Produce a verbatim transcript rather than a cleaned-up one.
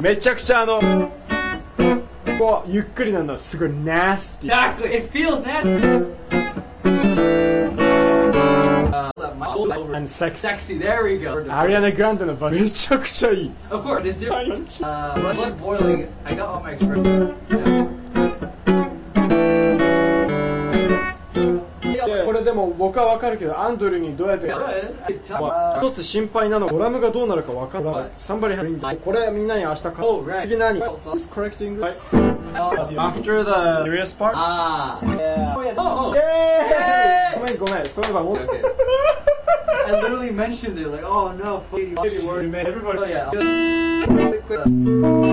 めちゃくちゃあのこうゆっくりなのすごい nasty. Exactly. It feels nasty. And sexy. Sexy. There we go. アリアナ・グランデのバめちゃくちゃいい。 Of course, it's different. Uh, blood boiling. I got all my expressions. Yeah. これでも僕は分かるけどアンドリューにどうやって一つ心配なのドラムがどうなるか分からない。Somebody has これみんなに明日か次何 Who's correcting? After the serious part? Ah. Yeah. Oh yeah. Oh. Yay! ごめんごめんそういえばもう I literally mentioned it like oh no. Everybody. Oh yeah. Quick, quick.